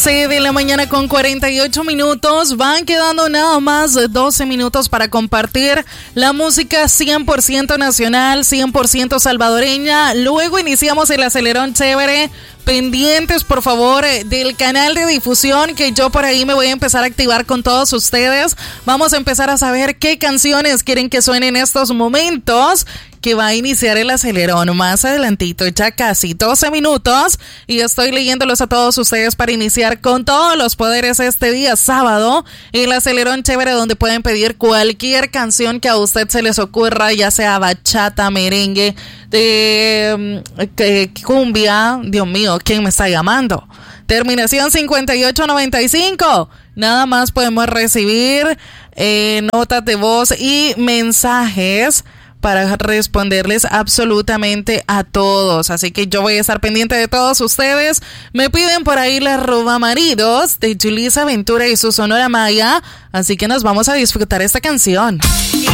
De la mañana con 48 minutos, van quedando nada más 12 minutos para compartir la música 100% nacional, 100% salvadoreña. Luego iniciamos el acelerón chévere. Pendientes, por favor, del canal de difusión, que yo por ahí me voy a empezar a activar con todos ustedes. Vamos a empezar a saber qué canciones quieren que suenen en estos momentos, que va a iniciar el acelerón más adelantito, ya casi 12 minutos, y estoy leyéndolos a todos ustedes para iniciar con todos los poderes este día sábado, el acelerón chévere, donde pueden pedir cualquier canción que a usted se les ocurra, ya sea bachata, merengue, de cumbia. Dios mío, ¿quién me está llamando? Terminación 5895. Nada más podemos recibir notas de voz y mensajes para responderles absolutamente a todos. Así que yo voy a estar pendiente de todos ustedes. Me piden por ahí las Robamaridos de Julissa Ventura y su Sonora Maya. Así que nos vamos a disfrutar esta canción.